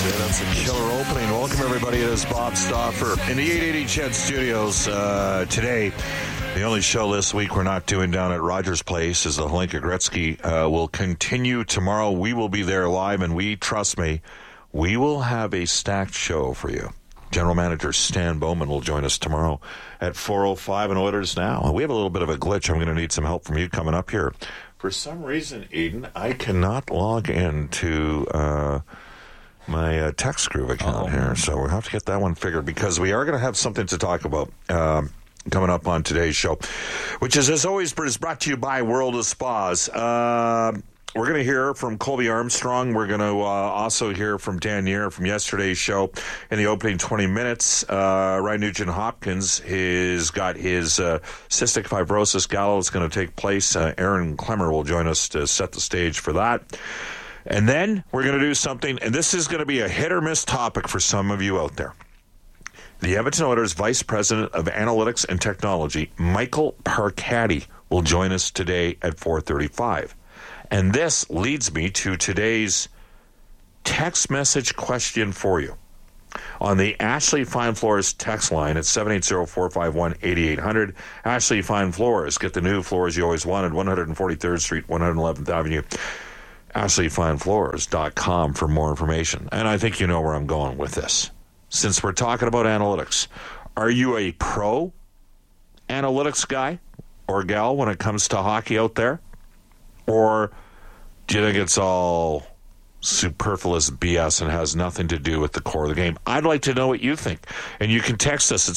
Yeah, that's a killer opening. Welcome, everybody. It is Bob Stauffer in the 880 CHED Studios. Today, the only show this week we're not doing down at Rogers Place is the Hlinka Gretzky. Will continue tomorrow. We will be there live, and trust me, we will have a stacked show for you. General Manager Stan Bowman will join us tomorrow at 4:05 in Oilers Now. We have a little bit of a glitch. I'm going to need some help from you coming up here. For some reason, Eden, I cannot log into my TextGroove account here, so we'll have to get that one figured, because we are going to have something to talk about coming up on today's show, which is, as always, brought to you by World of Spas. We're going to hear from Colby Armstrong. We're going to also hear from Dan Neer from yesterday's show in the opening 20 minutes. Ryan Nugent-Hopkins has got his cystic fibrosis gala that's going to take place. Aaron Clemmer will join us to set the stage for that. And then we're going to do something, and this is going to be a hit-or-miss topic for some of you out there. The Edmonton Oilers Vice President of Analytics and Technology, Michael Parcati, will join us today at 4:35. And this leads me to today's text message question for you. On the Ashley Fine Floors text line at 780-451-8800. Ashley Fine Floors. Get the new floors you always wanted, 143rd Street, 111th Avenue. AshleyFineFloors.com for more information. And I think you know where I'm going with this. Since we're talking about analytics, are you a pro analytics guy or gal when it comes to hockey out there? Or do you think it's all superfluous BS and has nothing to do with the core of the game? I'd like to know what you think. And you can text us at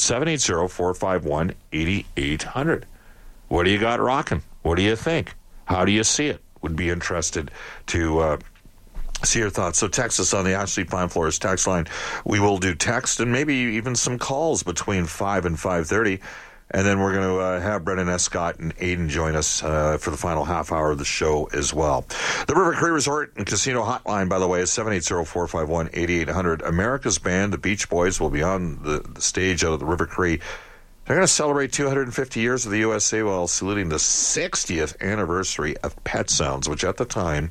780-451-8800. What do you got rocking? What do you think? How do you see it? Would be interested to see your thoughts. So text us on the Ashley Fine Floors text line. We will do text and maybe even some calls between 5 and 5:30. And then we're going to have Brendan Escott and Aiden join us for the final half hour of the show as well. The River Cree Resort and Casino Hotline, by the way, is 780-451-8800. America's band, the Beach Boys, will be on the stage out of the River Cree. They're going to celebrate 250 years of the USA while saluting the 60th anniversary of Pet Sounds, which at the time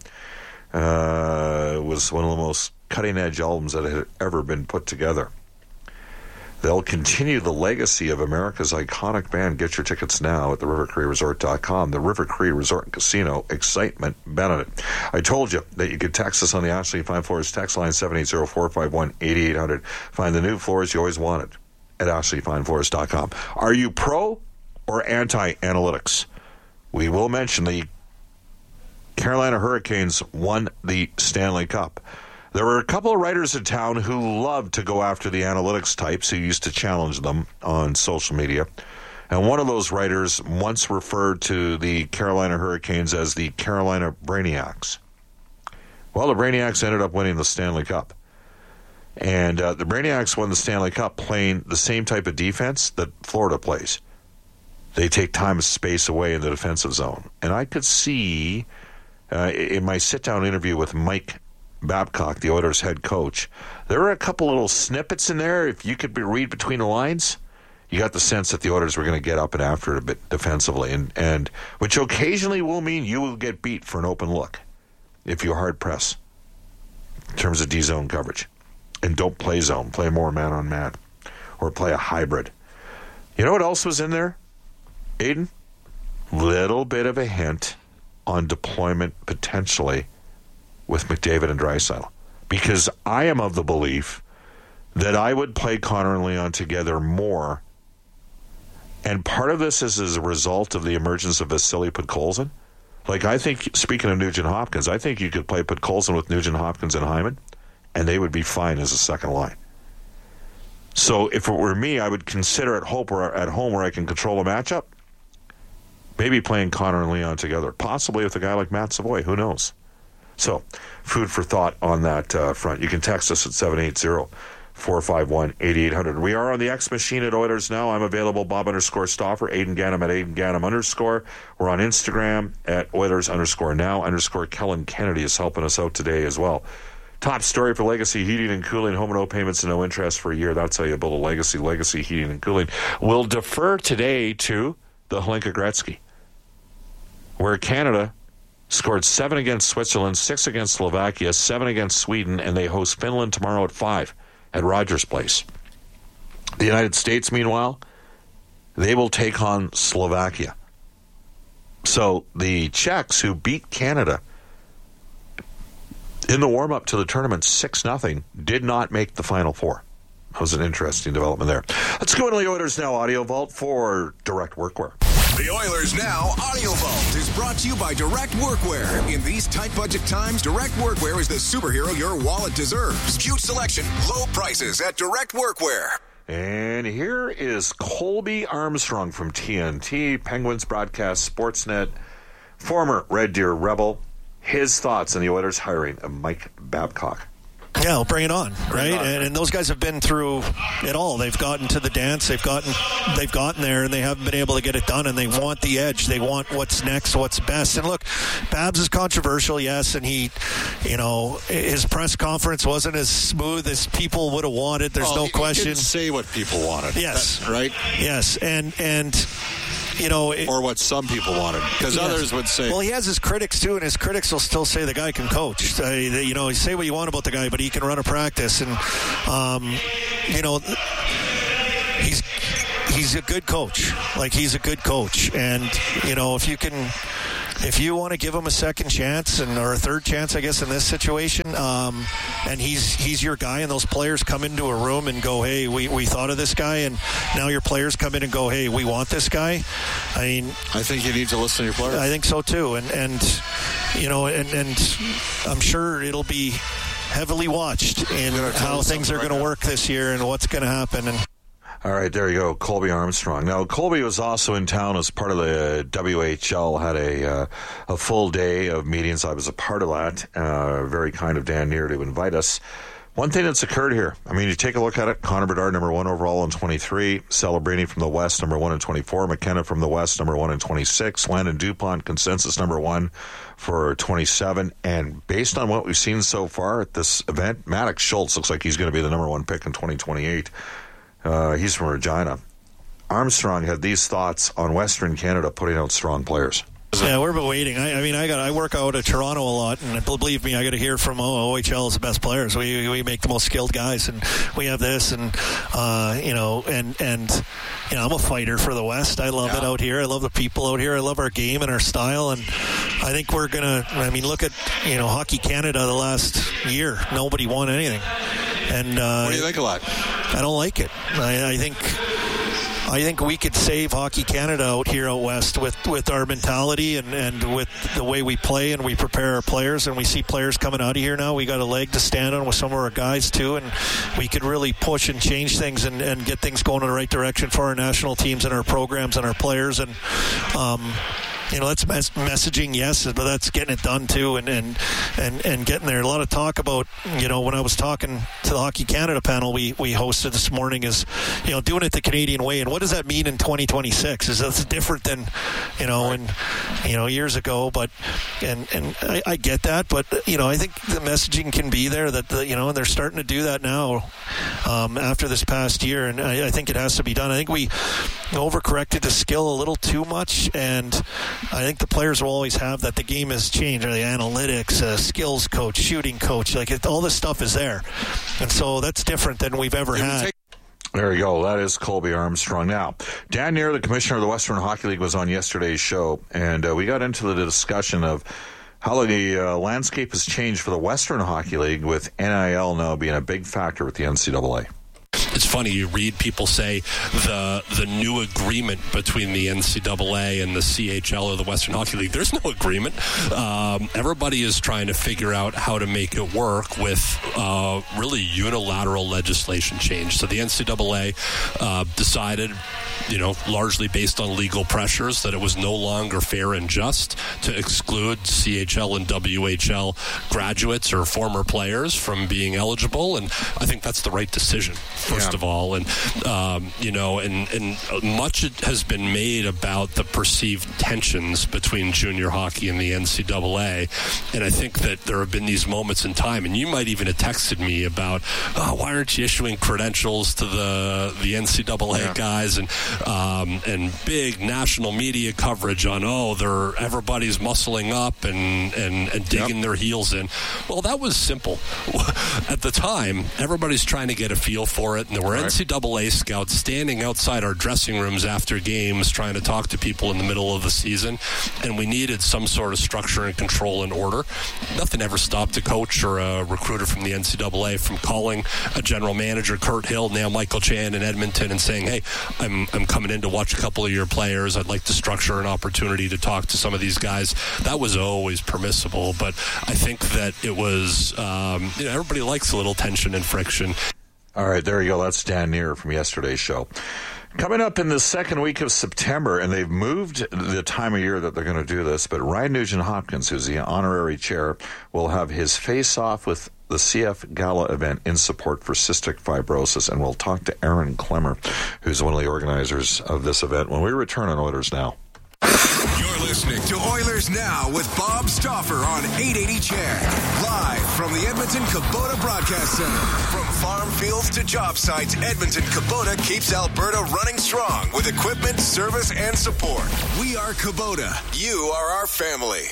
was one of the most cutting-edge albums that had ever been put together. They'll continue the legacy of America's iconic band. Get your tickets now at therivercreeresort.com. The River Cree Resort and Casino, excitement, Benedict. I told you that you could text us on the Ashley Fine Floors text line, 780-451-8800. Find the new floors you always wanted at AshleyFineFloors.com. Are you pro or anti-analytics? We will mention the Carolina Hurricanes won the Stanley Cup. There were a couple of writers in town who loved to go after the analytics types who used to challenge them on social media. And one of those writers once referred to the Carolina Hurricanes as the Carolina Brainiacs. Well, the Brainiacs ended up winning the Stanley Cup. And the Brainiacs won the Stanley Cup playing the same type of defense that Florida plays. They take time and space away in the defensive zone. And I could see in my sit-down interview with Mike Babcock, the Oilers head coach, there were a couple little snippets in there. If you could read between the lines, you got the sense that the Oilers were going to get up and after it a bit defensively, and which occasionally will mean you will get beat for an open look if you hard press in terms of D-zone coverage. And don't play zone. Play more man-on-man. Or play a hybrid. You know what else was in there, Aiden? Little bit of a hint on deployment potentially with McDavid and Draisaitl. Because I am of the belief that I would play Connor and Leon together more. And part of this is as a result of the emergence of Vasily Podkolzin. Like, I think, speaking of Nugent-Hopkins, I think you could play Podkolzin with Nugent-Hopkins and Hyman, and they would be fine as a second line. So if it were me, I would consider at home where I can control a matchup, maybe playing Connor and Leon together, possibly with a guy like Matt Savoy. Who knows? So, food for thought on that front. You can text us at 780-451-8800. We are on the X Machine at Oilers Now. I'm available, Bob_Stauffer, Aiden Gannam at Aiden Gannam_. We're on Instagram at Oilers_Now_. Kellen Kennedy is helping us out today as well. Top story for Legacy Heating and Cooling. Home and no payments and no interest for a year. That's how you build a legacy. Legacy Heating and Cooling. We'll defer today to the Hlinka Gretzky, where Canada scored 7 against Switzerland, 6 against Slovakia, 7 against Sweden, and they host Finland tomorrow at 5 at Rogers Place. The United States, meanwhile, they will take on Slovakia. So the Czechs, who beat Canada in the warm-up to the tournament 6-0, did not make the Final Four. That was an interesting development there. Let's go into the Oilers Now Audio Vault for Direct Workwear. The Oilers Now Audio Vault is brought to you by Direct Workwear. In these tight budget times, Direct Workwear is the superhero your wallet deserves. Huge selection, low prices at Direct Workwear. And here is Colby Armstrong from TNT, Penguins Broadcast Sportsnet, former Red Deer Rebel. His thoughts on the Oilers' hiring of Mike Babcock. Yeah, well, bring it on, right? And those guys have been through it all. They've gotten to the dance. They've gotten there, and they haven't been able to get it done. And they want the edge. They want what's next, what's best. And look, Babs is controversial, yes, and he, his press conference wasn't as smooth as people would have wanted. There's no question. He didn't say what people wanted. Yes, right. Yes, and. Or what some people wanted, because others would say. Well, he has his critics too, and his critics will still say the guy can coach. You say what you want about the guy, but he can run a practice, and he's a good coach. Like, he's a good coach, and if you want to give him a second chance or a third chance, I guess, in this situation, and he's your guy, and those players come into a room and go, hey, we thought of this guy, and now your players come in and go, hey, we want this guy. I think you need to listen to your players. I think so too, and I'm sure it'll be heavily watched in how things are going to work this year and what's going to happen. And all right, there you go, Colby Armstrong. Now, Colby was also in town as part of the WHL, had a full day of meetings. I was a part of that. Very kind of Dan Neer to invite us. One thing that's occurred here, you take a look at it. Connor Bedard, number 1 overall in 23. Celebrini from the West, number 1 in 24. McKenna from the West, number 1 in 26. Landon Dupont, consensus number 1 for 27. And based on what we've seen so far at this event, Maddox Schultz looks like he's going to be the number 1 pick in 2028. He's from Regina. Armstrong had these thoughts on Western Canada putting out strong players. Yeah, we're waiting. I work out at Toronto a lot, and believe me, I got to hear from OHL is the best players. We make the most skilled guys, and we have this, and I'm a fighter for the West. I love it out here. I love the people out here. I love our game and our style, and I think we're gonna. Look at Hockey Canada the last year. Nobody won anything, and what do you think of that? I don't like it. I think we could save Hockey Canada out here out west with our mentality and with the way we play and we prepare our players, and we see players coming out of here now. We got a leg to stand on with some of our guys too, and we could really push and change things and get things going in the right direction for our national teams and our programs and our players. And that's messaging, yes, but that's getting it done too, and getting there. A lot of talk about, when I was talking to the Hockey Canada panel we hosted this morning is, doing it the Canadian way, and what does that mean in 2026? Is that different than, years ago? But and I get that, but I think the messaging can be there that and they're starting to do that now after this past year, and I think it has to be done. I think we overcorrected the skill a little too much, and I think the players will always have that. The game has changed. The analytics, skills coach, shooting coach, all this stuff is there. And so that's different than we've ever had. There you go. That is Colby Armstrong. Now, Dan Neer, the commissioner of the Western Hockey League, was on yesterday's show, and we got into the discussion of how the landscape has changed for the Western Hockey League, with NIL now being a big factor with the NCAA. It's funny, you read people say the new agreement between the NCAA and the CHL or the Western Hockey League. There's no agreement. Everybody is trying to figure out how to make it work with really unilateral legislation change. So the NCAA decided, largely based on legal pressures, that it was no longer fair and just to exclude CHL and WHL graduates or former players from being eligible, and I think that's the right decision. first of all. And, and much has been made about the perceived tensions between junior hockey and the NCAA. And I think that there have been these moments in time, and you might even have texted me about, why aren't you issuing credentials to the NCAA guys, and big national media coverage on, everybody's muscling up and digging their heels in. Well, that was simple. At the time, everybody's trying to get a feel for it, and there were NCAA scouts standing outside our dressing rooms after games trying to talk to people in the middle of the season, and we needed some sort of structure and control and order. Nothing ever stopped a coach or a recruiter from the NCAA from calling a general manager, Kurt Hill, now Michael Chan in Edmonton, and saying, hey, I'm coming in to watch a couple of your players. I'd like to structure an opportunity to talk to some of these guys. That was always permissible, but I think that it was, everybody likes a little tension and friction. All right, there you go. That's Dan Neer from yesterday's show. Coming up in the second week of September, and they've moved the time of year that they're going to do this, but Ryan Nugent-Hopkins, who's the honorary chair, will have his face-off with the CF Gala event in support for cystic fibrosis, and we'll talk to Aaron Klemmer, who's one of the organizers of this event, when we return on Oilers Now. You're listening to Oilers Now with Bob Stauffer on 880 CHED. Live from the Edmonton Kubota Broadcast Center. From farm fields to job sites, Edmonton Kubota keeps Alberta running strong with equipment, service, and support. We are Kubota. You are our family.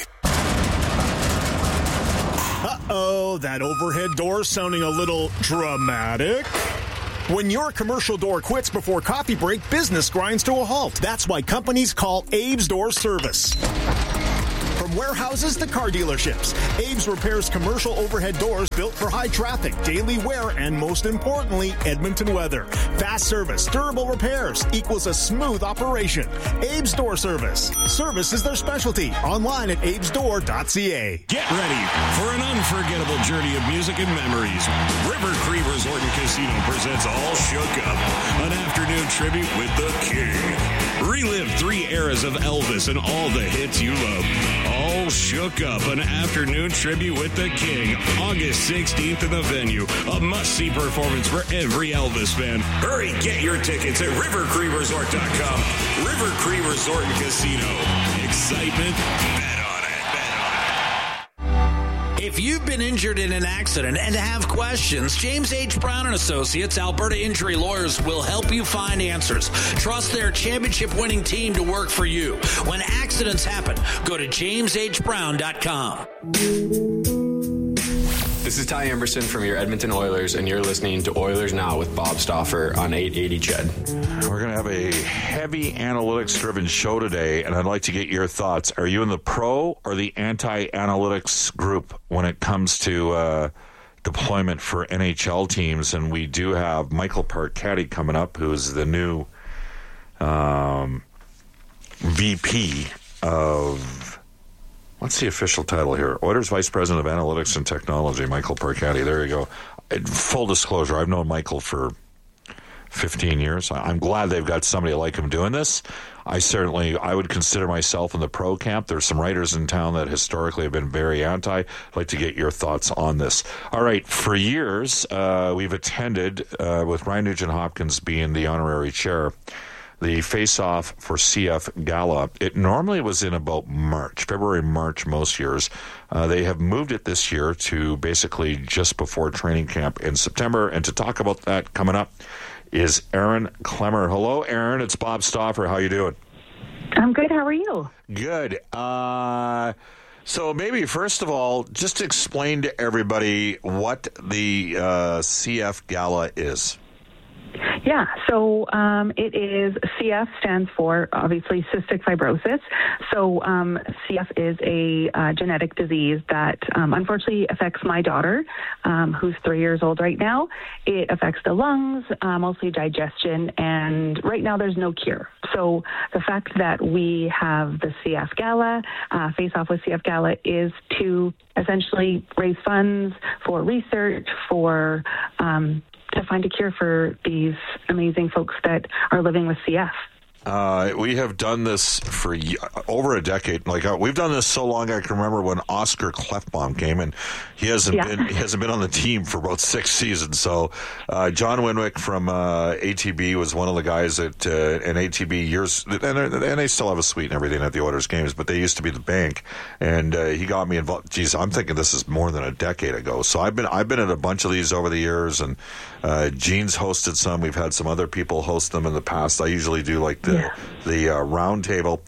Uh-oh, that overhead door sounding a little dramatic. When your commercial door quits before coffee break, business grinds to a halt. That's why companies call Abe's Door Service. From warehouses to car dealerships, Abe's repairs commercial overhead doors built for high traffic, daily wear, and most importantly, Edmonton weather. Fast service, durable repairs equals a smooth operation. Abe's Door Service. Service is their specialty. Online at abesdoor.ca. Get ready for an unforgettable journey of music and memories. River Cree Resort and Casino presents All Shook Up, an afternoon tribute with the King. Relive 3 eras of Elvis and all the hits you love. All Shook Up, an afternoon tribute with the King. August 16th in the venue. A must-see performance for every Elvis fan. Hurry, get your tickets at rivercreeresort.com. River Cree Resort and Casino. Excitement, bet on it. If you've been injured in an accident and have questions, James H. Brown & Associates, Alberta Injury Lawyers, will help you find answers. Trust their championship-winning team to work for you. When accidents happen, go to jameshbrown.com. This is Ty Emberson from your Edmonton Oilers, and you're listening to Oilers Now with Bob Stauffer on 880 CHED. We're going to have a heavy analytics-driven show today, and I'd like to get your thoughts. Are you in the pro or the anti-analytics group when it comes to deployment for NHL teams? And we do have Michael Parketti coming up, who's the new VP of... What's the official title here? Oilers Vice President of Analytics and Technology, Michael Parketti. There you go. Full disclosure, I've known Michael for 15 years. I'm glad they've got somebody like him doing this. I would consider myself in the pro camp. There's some writers in town that historically have been very anti. I'd like to get your thoughts on this. All right, for years, we've attended, with Ryan Nugent-Hopkins being the honorary chair, the face-off for CF Gala. It normally was in about February, March most years. They have moved it this year to basically just before training camp in September. And to talk about that coming up is Aaron Klemmer. Hello, Aaron. It's Bob Stauffer. How you doing? I'm good. How are you? Good. So maybe, first of all, just explain to everybody what the CF Gala is. Yeah, so it is, CF stands for, obviously, cystic fibrosis. So CF is a genetic disease that unfortunately affects my daughter, who's 3 years old right now. It affects the lungs, mostly digestion, and right now there's no cure. So the fact that we have the CF Gala, Face Off with CF Gala, is to essentially raise funds for research, for to find a cure for these amazing folks that are living with CF. We have done this for over a decade. We've done this so long, I can remember when Oscar Klefbom came, and he hasn't been on the team for about 6 seasons. So John Winwick from ATB was one of the guys at an ATB years, and they still have a suite and everything at the Oilers games, but they used to be the bank, and he got me involved. Geez, I'm thinking this is more than a decade ago. So I've been at a bunch of these over the years, and Gene's hosted some. We've had some other people host them in the past. I usually do the round table.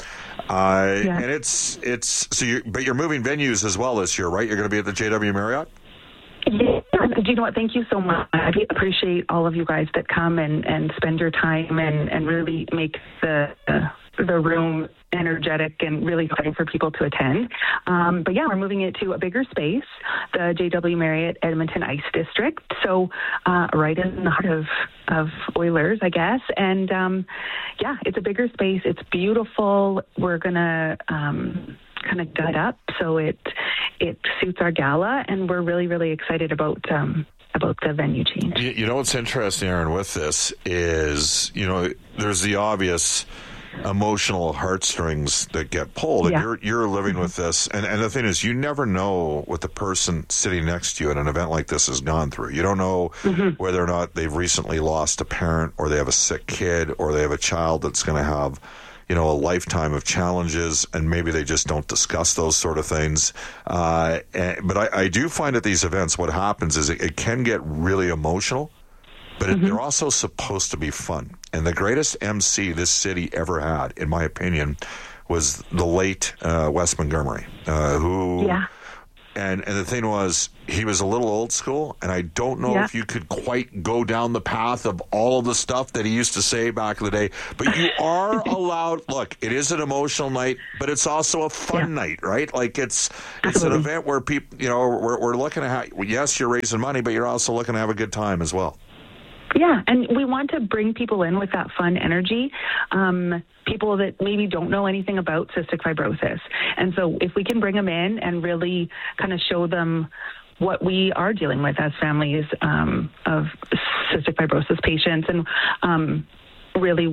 And it's but you're moving venues as well this year, right? You're going to be at the JW Marriott? Yeah. Do you know what? Thank you so much. I appreciate all of you guys that come and spend your time and really make the room energetic and really exciting for people to attend. But yeah, we're moving it to a bigger space, the JW Marriott Edmonton Ice District. So right in the heart of Oilers, I guess. And yeah, it's a bigger space. It's beautiful. We're going to kind of gut up so it suits our gala, and we're really, really excited about the venue change. You know what's interesting, Aaron, with this is, there's the obvious emotional heartstrings that get pulled, and you're living with this, and the thing is, you never know what the person sitting next to you at an event like this has gone through. You don't know whether or not they've recently lost a parent, or they have a sick kid, or they have a child that's going to have a lifetime of challenges, and maybe they just don't discuss those sort of things. But I do find at these events what happens is it can get really emotional, but they're also supposed to be fun. And the greatest MC this city ever had, in my opinion, was the late Wes Montgomery, who... Yeah. And the thing was, he was a little old school, and I don't know if you could quite go down the path of all of the stuff that he used to say back in the day. But you are allowed. Look, it is an emotional night, but it's also a fun night, right? Like it's an event where people, we're looking at yes, you're raising money, but you're also looking to have a good time as well. Yeah, and we want to bring people in with that fun energy, people that maybe don't know anything about cystic fibrosis. And so if we can bring them in and really kind of show them what we are dealing with as families of cystic fibrosis patients, and really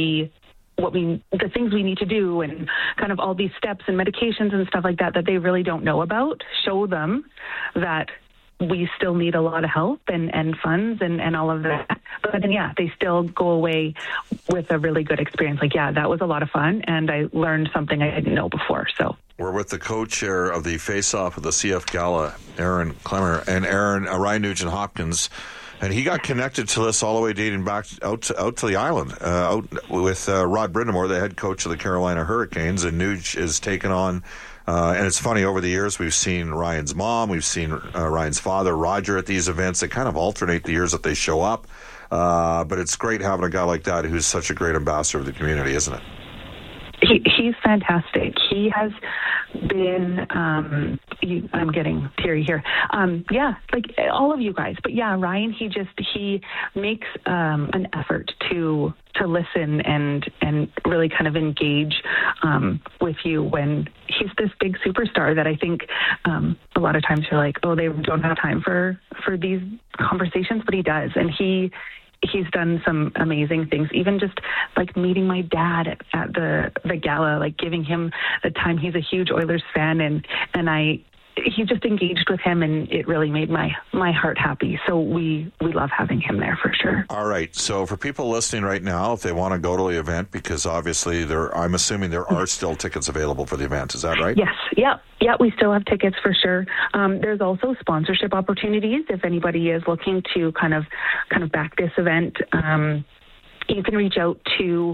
the things we need to do, and kind of all these steps and medications and stuff like that they really don't know about, show them that we still need a lot of help and funds and all of that. But then, they still go away with a really good experience. That was a lot of fun, and I learned something I didn't know before. So we're with the co-chair of the face-off of the CF Gala, Aaron Clemmer, and Ryan Nugent-Hopkins. And he got connected to this all the way dating back out to the island, out with Rod Brindamore, the head coach of the Carolina Hurricanes, and Nuge is taken on. And it's funny, over the years, we've seen Ryan's mom, we've seen Ryan's father, Roger, at these events. They kind of alternate the years that they show up. But it's great having a guy like that who's such a great ambassador of the community, isn't it? He's fantastic. He has been, I'm getting teary here. Like all of you guys. But Ryan, he makes an effort to listen and really kind of engage with you when he's this big superstar that I think a lot of times you're like, oh, they don't have time for these conversations, but he does. And he's done some amazing things, even just like meeting my dad at the gala, like giving him the time. He's a huge Oilers fan, and he just engaged with him, and it really made my heart happy. So we love having him there for sure. All right. So for people listening right now, if they want to go to the event, because obviously I'm assuming there are still tickets available for the event. Is that right? Yes. Yeah, we still have tickets for sure. There's also sponsorship opportunities if anybody is looking to kind of back this event. You can reach out to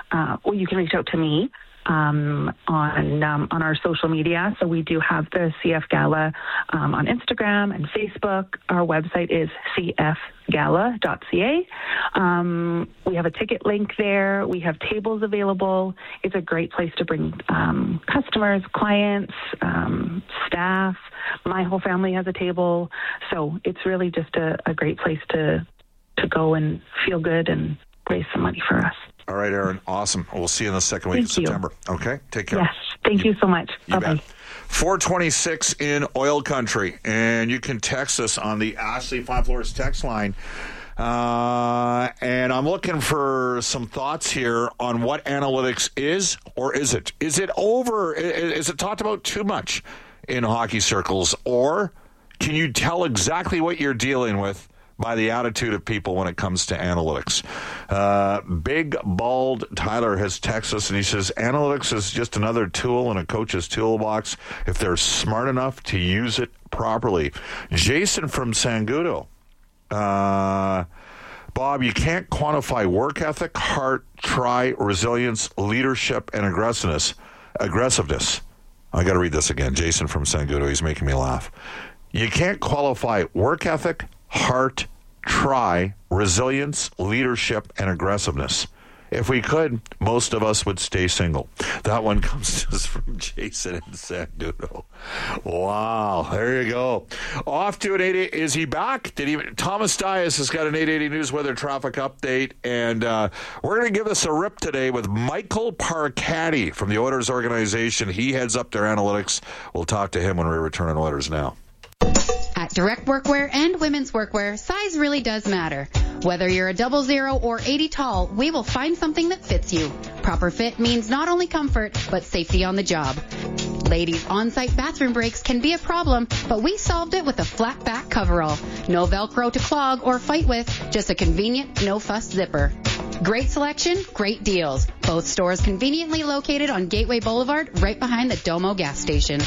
me. On our social media. So we do have the CF Gala on Instagram and Facebook. Our website is cfgala.ca. We have a ticket link there. We have tables available. It's a great place to bring customers, clients, staff. My whole family has a table. So it's really just a great place to go and feel good and raise some money for us. All right, Aaron. Awesome. We'll see you in the second week of September. Okay? Take care. Yes. Thank you so much. Bye-bye. 426 in Oil Country. And you can text us on the Ashley Five Floors text line. And I'm looking for some thoughts here on what analytics is or is it? Is it over? Is it talked about too much in hockey circles? Or can you tell exactly what you're dealing with by the attitude of people when it comes to analytics? Big Bald Tyler has texted us and he says, analytics is just another tool in a coach's toolbox if they're smart enough to use it properly. Jason from Sangudo. Bob, you can't quantify work ethic, heart, try, resilience, leadership, and aggressiveness. I got to read this again. Jason from Sangudo, he's making me laugh. You can't qualify work ethic, heart, try, resilience, leadership, and aggressiveness. If we could, most of us would stay single. That one comes to us from Jason in Sangudo. Wow, there you go. Off to an 880. Is he back? Thomas Dias has got an 880 News Weather Traffic Update, and we're going to give this a rip today with Michael Parcati from the Oilers organization. He heads up their analytics. We'll talk to him when we return on Oilers Now. At Direct Workwear and Women's Workwear, size really does matter. Whether you're a 00 or 80 tall, we will find something that fits you. Proper fit means not only comfort, but safety on the job. Ladies' on-site bathroom breaks can be a problem, but we solved it with a flat back coverall. No Velcro to clog or fight with, just a convenient, no-fuss zipper. Great selection, great deals. Both stores conveniently located on Gateway Boulevard, right behind the Domo gas station.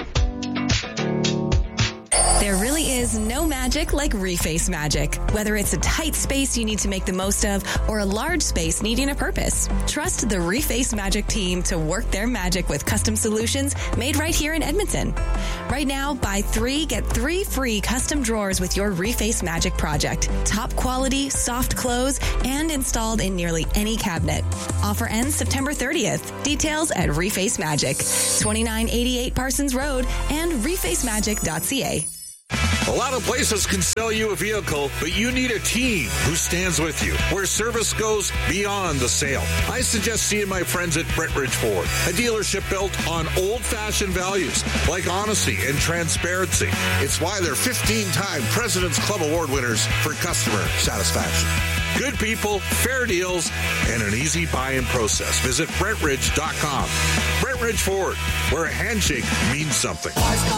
There really is no magic like Reface Magic. Whether it's a tight space you need to make the most of or a large space needing a purpose, trust the Reface Magic team to work their magic with custom solutions made right here in Edmonton. Right now, buy 3, get 3 free custom drawers with your Reface Magic project. Top quality, soft close, and installed in nearly any cabinet. Offer ends September 30th. Details at Reface Magic, 2988 Parsons Road and refacemagic.ca. A lot of places can sell you a vehicle, but you need a team who stands with you, where service goes beyond the sale. I suggest seeing my friends at Brentridge Ford, a dealership built on old-fashioned values like honesty and transparency. It's why they're 15-time President's Club Award winners for customer satisfaction. Good people, fair deals, and an easy buy-in process. Visit Brentridge.com. Brentridge Ford, where a handshake means something.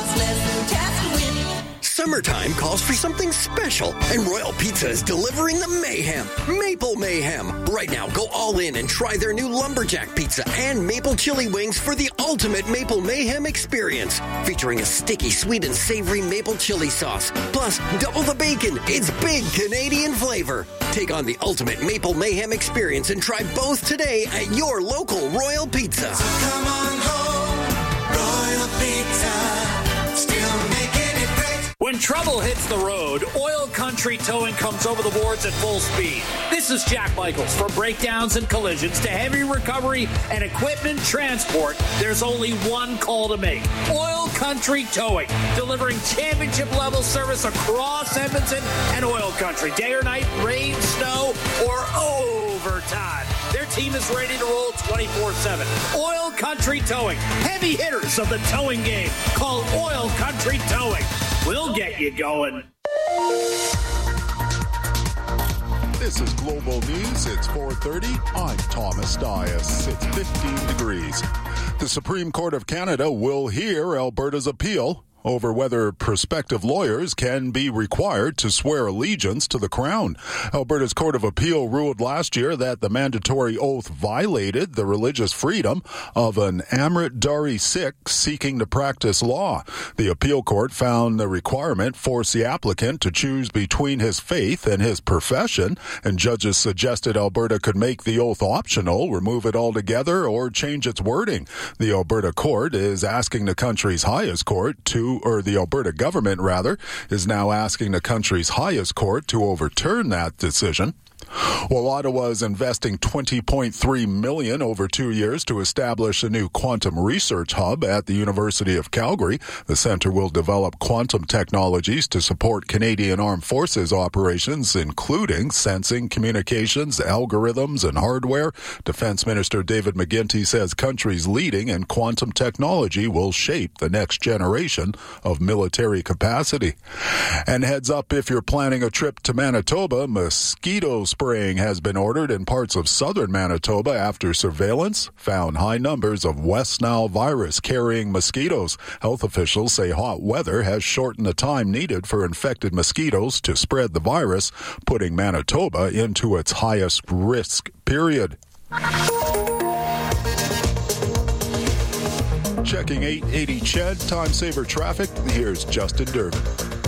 Summertime calls for something special, and Royal Pizza is delivering the mayhem. Maple Mayhem. Right now, go all in and try their new Lumberjack Pizza and Maple Chili Wings for the ultimate Maple Mayhem experience. Featuring a sticky, sweet, and savory maple chili sauce. Plus, double the bacon. It's big Canadian flavor. Take on the ultimate Maple Mayhem experience and try both today at your local Royal Pizza. So come on home, Royal Pizza. Still making it great. When trouble hits the road, Oil Country Towing comes over the boards at full speed. This is Jack Michaels. From breakdowns and collisions to heavy recovery and equipment transport, there's only one call to make. Oil Country Towing, delivering championship-level service across Edmonton and Oil Country. Day or night, rain, snow, or overtime. Their team is ready to roll 24/7. Oil Country Towing, heavy hitters of the towing game. Call Oil Country Towing. We'll get you going. This is Global News. It's 4:30. I'm Thomas Dias. It's 15 degrees. The Supreme Court of Canada will hear Alberta's appeal over whether prospective lawyers can be required to swear allegiance to the Crown. Alberta's Court of Appeal ruled last year that the mandatory oath violated the religious freedom of an Amrit Dari Sikh seeking to practice law. The appeal court found the requirement forced the applicant to choose between his faith and his profession, and judges suggested Alberta could make the oath optional, remove it altogether, or change its wording. The Alberta court is asking the country's highest court the Alberta government, rather, is now asking the country's highest court to overturn that decision. Well, Ottawa is investing $20.3 million over 2 years to establish a new quantum research hub at the University of Calgary. The center will develop quantum technologies to support Canadian Armed Forces operations, including sensing, communications, algorithms, and hardware. Defense Minister David McGuinty says countries leading in quantum technology will shape the next generation of military capacity. And heads up, if you're planning a trip to Manitoba, mosquito spraying has been ordered in parts of southern Manitoba after surveillance found high numbers of West Nile virus carrying mosquitoes. Health officials say hot weather has shortened the time needed for infected mosquitoes to spread the virus, putting Manitoba into its highest risk period. Checking 880 CHED, time saver traffic. Here's Justin Durbin.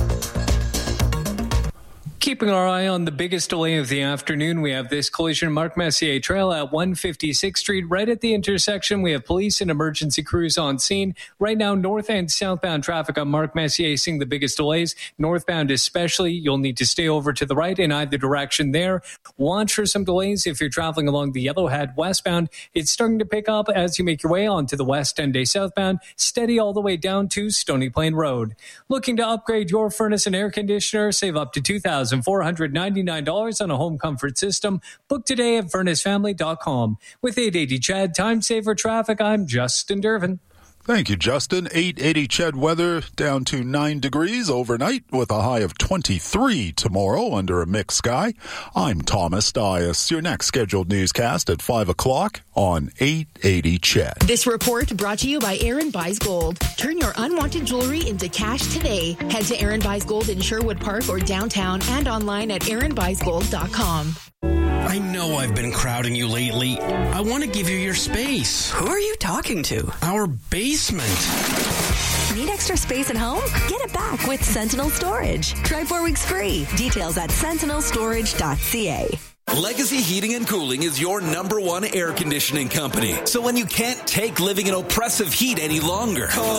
Keeping our eye on the biggest delay of the afternoon, we have this collision Marc Messier Trail at 156th Street. Right at the intersection, we have police and emergency crews on scene. Right now, north and southbound traffic on Marc Messier seeing the biggest delays. Northbound especially, you'll need to stay over to the right in either direction there. Watch for some delays if you're traveling along the Yellowhead westbound. It's starting to pick up as you make your way onto the West End Day southbound, steady all the way down to Stony Plain Road. Looking to upgrade your furnace and air conditioner? Save up to $2,499 on a home comfort system. Book today at furnacefamily.com. With 880 CHED, time saver traffic, I'm Justin Durbin. Thank you, Justin. 880 CHED weather down to 9 degrees overnight with a high of 23 tomorrow under a mixed sky. I'm Thomas Dias. Your next scheduled newscast at 5 o'clock on 880 CHED. This report brought to you by Aaron Buys Gold. Turn your unwanted jewelry into cash today. Head to Aaron Buys Gold in Sherwood Park or downtown and online at aaronbuysgold.com. I know I've been crowding you lately. I want to give you your space. Who are you talking to? Our basement. Need extra space at home? Get it back with Sentinel Storage. Try 4 weeks free. Details at sentinelstorage.ca. Legacy Heating and Cooling is your #1 air conditioning company. So when you can't take living in oppressive heat any longer, call